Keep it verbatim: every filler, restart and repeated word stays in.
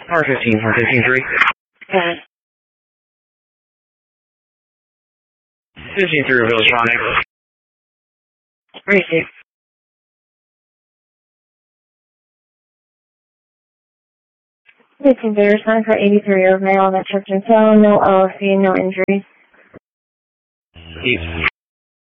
R fifteen, R fifteen three. Okay. fifteen three, Village Sonic. Receive. fifteen zero, sign for eighty-three, over all that tripped and fell, no L O C, no injuries. East.